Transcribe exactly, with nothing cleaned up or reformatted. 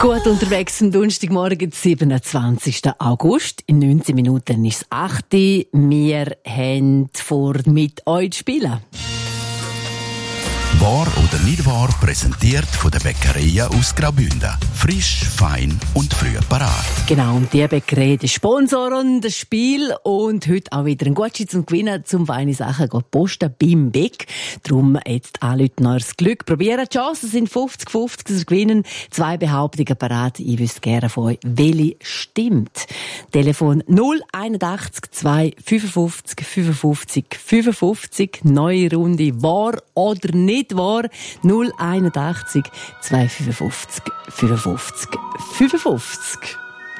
Gut unterwegs am Donnerstagmorgen, siebenundzwanzigsten August. In neunzehn Minuten ist es acht Uhr. Wir haben vor, mit euch zu spielen. Wahr oder nicht wahr, präsentiert von der Bäckerei aus Graubünden. Frisch, fein und früh parat. Genau, und die Bäckerei, die sponsoren das Spiel und heute auch wieder ein Gutschein zum Gewinnen, zum feine Sachen posten beim Bäck. Darum jetzt anrufen, euer Glück probieren. Die Chancen sind fünfzig fünfzig, dass ihr gewinnen. Zwei Behauptungen parat. Ich wüsste gerne von euch, welche stimmt. Telefon null einundachtzig zwei fünfundfünfzig fünfundfünfzig fünfundfünfzig. Neue Runde. Wahr oder nicht wahr? null einundachtzig zwei fünfundfünfzig fünfundfünfzig fünfundfünfzig.